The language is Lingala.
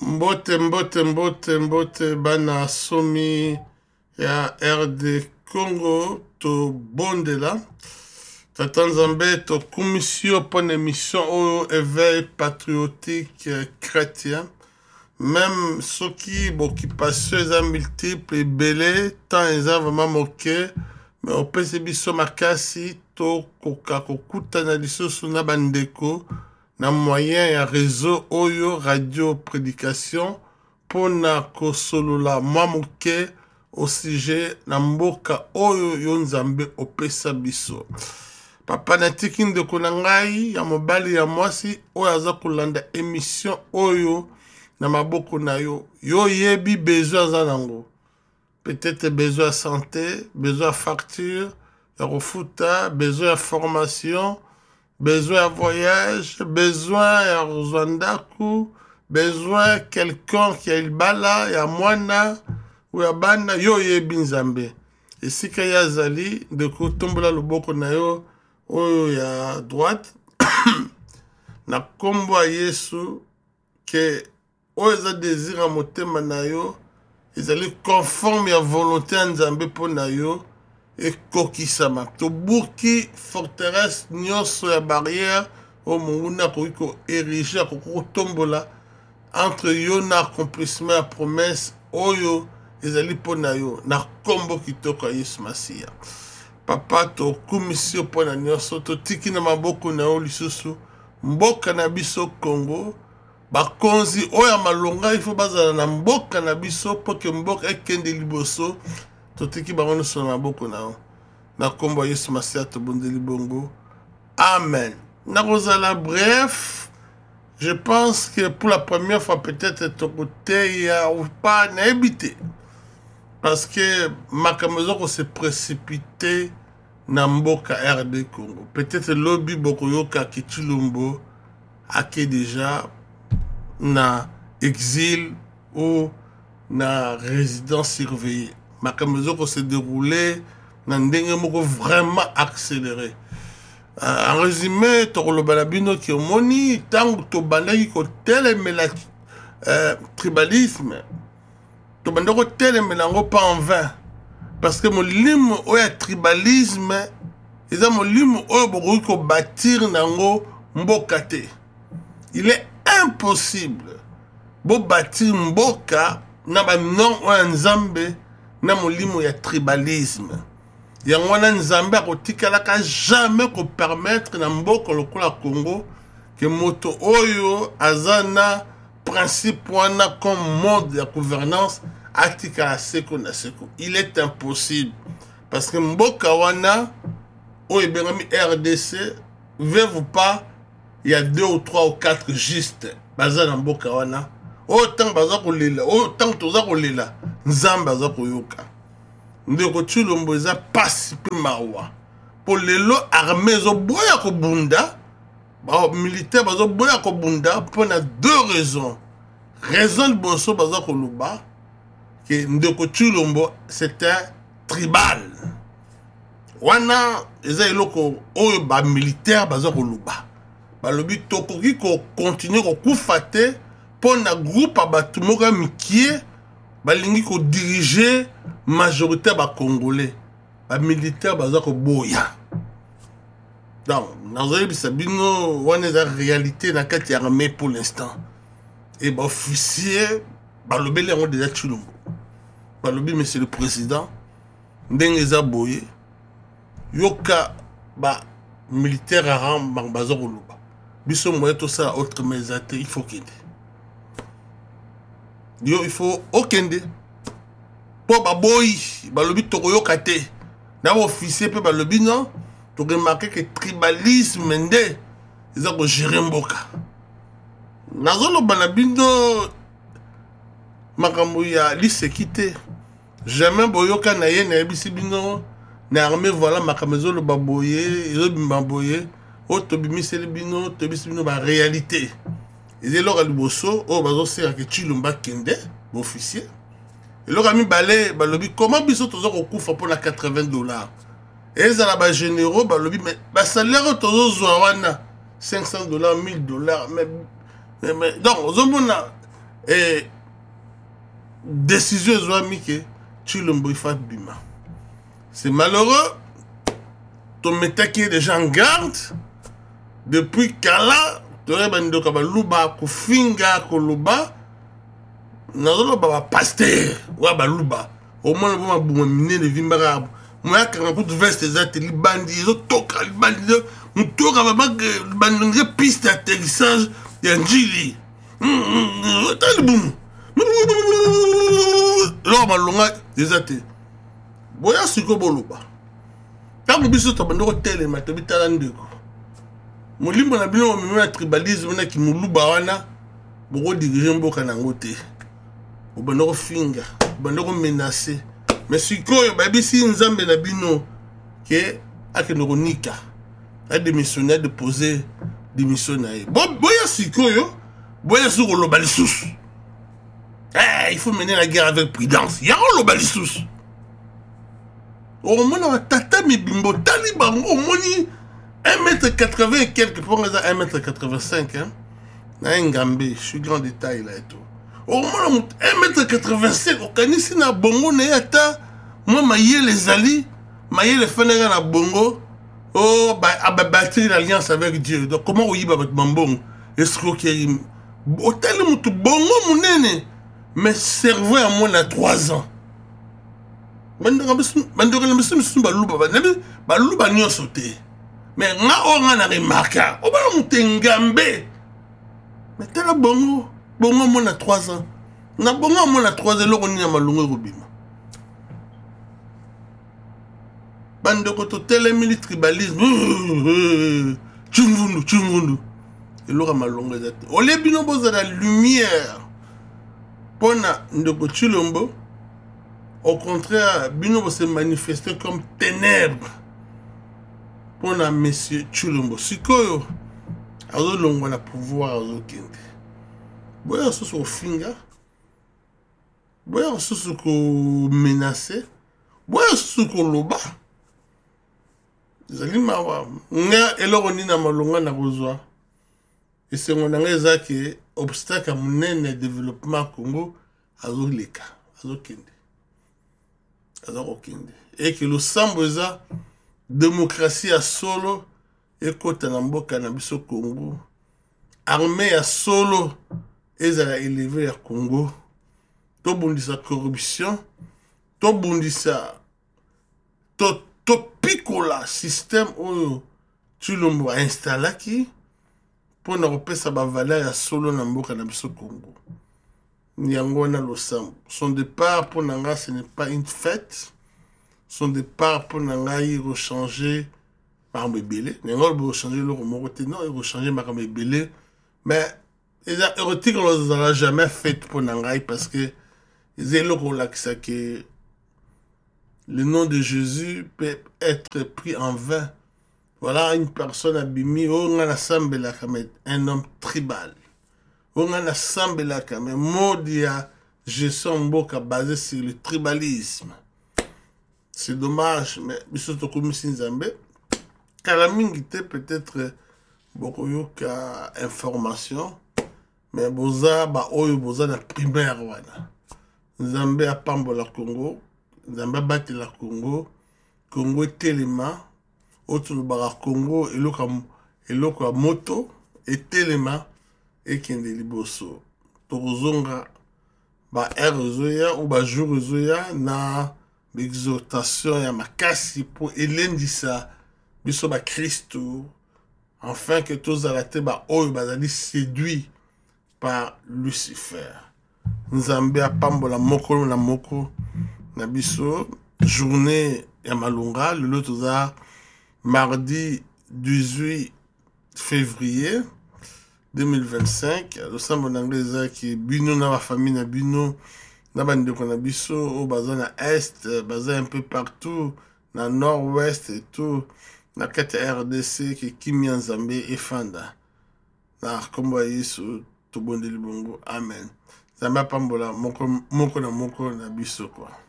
Mbote bana somi ya RD Congo to bondela Tata Nzambe to commission pour une émission au éveil patriotique chrétien même ceux qui occupation les multiples et belé tant ils ont vraiment moqué mais au PCB makasi to koka kokuta na lisusu na bandeko na moyen ya réseau oyo radio prédication pona kosolola mamuke au sujet na mboka oyo yo Nzambe opesa biso papa na tiki ndeko na ngai ya mobali ya mwasi oyo aza kolanda émission oyo na maboko na yo yo yebi besoin aza nango peut-être besoin de santé besoin de facture ya kofuta besoin de formation besoin de voyage, besoin de Rwanda, besoin de quelqu'un qui a le bala, ya mwana, ou ya bana, yo ye binzambe. Et si kaya zali, de ko tombola loboko na yo, oyo ya droite, na kombo a Yesu, que oyo za désir a motema na yo, ezali conforme ya volonté ya Nzambe po na yo, et kokisama to buki forteresse nyonso ya barrière o munguna ko ériger ko tombola entre yo na accomplissement ya promesse oyo ezali pona yo na kombo kitoko Yesu Masia papa to commission pona nyonso to tiki na maboko na yo lisusu mboka na biso Congo bakonzi oya malonga ifo bazala na mboka na biso po ke mboka ekende liboso totiki bango sur maboko na kombo Yesu Masia to bondeli bongo amen na rozala bref je pense que pour la première fois peut-être ton côté ya ou pas na habité parce que makambo ko se précipité na mboka RD Congo peut-être lobby boko yoka kitulumbo ake déjà na exil ou na résidence surveillée makambo ko se déroulé na ndenge moko vraiment accéléré en résumé to lo balabino ki omoni tango to bandaki ko telemela tribalisme to bandako telemela ngo pas en vain parce que molimo oya tribalisme eza molimo oyo bokoki ko bâtir nango mboka te il est impossible bo bâtir mboka na ba non oya Nzambe na molimo ya tribalisme yango wana Nzambe akotikalaka jamais ko permettre na mboka lokola Congo que moto oyo azana principe wana comme mode de gouvernance atikala seko na seko il est impossible parce que mboka wana oyo bengami RDC veut pas il y a 2 ou 3 ou 4 juste bazana mboka wana autant baza kolela autant toza kolela Nzambe aza koyoka ndeko Tshilombo eza pasi pe mawa po lelo armée zo boya ko bunda ba militaire bazo boya ko bunda pour na 2 raisons raison de boso baza ko luba que ndeko Tshilombo c'était tribal wana eza eloko oyo ba militaire baza ko luba ba lobi tokoki ko continuer ko kufate pour na groupe abatu moka mikie balingi ko diriger majorité ba congolais ba militaire baza ko boya donc nazoyi bisabino wana za réalité na kati ya armée pour l'instant et ba officier ba lobeli yango déjà Tshilombo ba lobi monsieur le président ndenge za boye yoka ba militaire aram baza ko luba biso moye to ça autre mesate il faut qu'il yo il faut okende po baboyi balobi tokoyoka te na officier pe balobi non to remarquer que tribalisme nde eza ko gérer mboka nazoloba na bindo makambo ya lisekite jamais boyoka na ye na yebisi bino na armée voilà makambo ezoloba boye ezobima boye o tobimiseli bino tobisi bino ba réalité ezelo ka liboso o bazosera ke Tshilombo kende officier et le ami balé balobi comment biso tozo kokufa pour la $80 et ça la ba généraux balobi mais ba salaire tozo zwa wana $500 $1000 mais donc ozomona Et décision ezwami ke Tshilombo ifa bima. C'est malheureux. Ton metaki déjà en garde. Depuis Kala, tore bandoka baluba kufinga koluba. Nazoloba ba pasteur wa baluba. Au moins ba buma minene vimbara. Moi quand on peut veste ezate libandi zo toka libandi mutoka ba bandonge piste d'atterrissage ya njili. Talibum. Lo malonga ezate. Boya siko boluba. Tango biso to bandoko telema to bitala ndeko. Molimbo na bino na tribalisme na ki muluba wana boko diriger mboka nango te. Bandoko finga, bandoko menacer. Mais sikoyo ba bisi nzambe na bino ke akendoko nika. A démissionner de poser démission na ye. Boya sikoyo, boya siko lo balisusu. Il faut mener la guerre avec prudence. Ya lo balisusu. Au moment où tata mi bimbo taliban au moni 1m80 et quelques pour 1m85 hein. Na ngambe, je suis grand détail là et tout. Au moment où 1m85 au kanisi na bongo na yata moi maye les ali, maye les fenera na bongo. Oh bah bâtir l'alliance avec Dieu. Donc comment on y va avec Mambong escroquerie. Au tel mutu bongo munene mais cerveau à moi à 3 ans. Bandora le monsieur baluba nyonso te. Mais nga on a remarqué. O ba mutengambe. Mais tela bongo mon a 3 ans. Na bongo mon a 3 ans loko ni na malungu robima. Bandoko to tele mili tribalisme. Chumvundu. Et loko malungu ezate. Ole bino boza la lumière. Pona ndoko Tshilombo. Au contraire, Bino se manifester comme ténèbres pour un monsieur Tshilombo. Sikoyo, azo longo na pouvoir azo kende. Boya soso au finga, boya soso ko menacer, boya soso ko loba. Zali mawa, nga eloko ni na malonga na kozwa. Et c'est mon angeza que obstacle à mon développement Congo azo leka, azo kende. Et que le samboza démocratie à solo et côté namboka na biso Congo armée à solo ezala élevé à Congo to bundisa corruption to bundisa to pikola système oyo Tshilombo a installaki pour na repesa ba valeur à solo na mboka na biso Congo. Nyangona Losambo. Son départ pour Nanga, ce n'est pas une fête. Son départ pour Nanga, il rechanger par Mébélé. Nanga, il rechanger le Romoroté. Non, il rechanger par Mébélé. Mais, les érotiques, on ne l'a jamais fait pour Nanga parce que les éloques que le nom de Jésus peut être pris en vain. Voilà une personne abîmée. On a un homme tribal. On a assemblé là quand même modia gestion mboka basé sur le tribalisme. C'est dommage mais bisoto komisi nzambe kala mingi te peut-être beaucoup yoka information mais boza ba oyo boza na primaire wana. Nzambe apambola Congo, Nzambe batela Congo, Congo telema autre bara Congo eloko moto et telema et kende liboso tozonga ba erozoya ou ba jour na l'exhortation ya makasi pour elendisa biso ba Christo afin que tous alate ba oyo bazali séduit par Lucifer. Nzambe apambola moko na moko na biso journée ya malunga le toza mardi 18 février 2025, le sambo n'anglais qui bino na la famille na bino na bandeko na biso au bazin na est, bazin un peu partout na nord-ouest et tout na kati RDC qui kimi Nzambe et fanda na kombo Yesu to bondeli bongo amen. Nzambe pambola moko na biso quoi.